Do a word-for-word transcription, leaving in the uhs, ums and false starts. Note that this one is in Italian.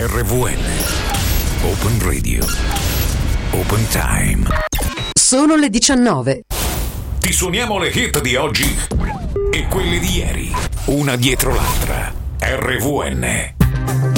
R V N. Open Radio. Open Time. Sono le diciannove. Ti suoniamo le hit di oggi e quelle di ieri, una dietro l'altra. R V N.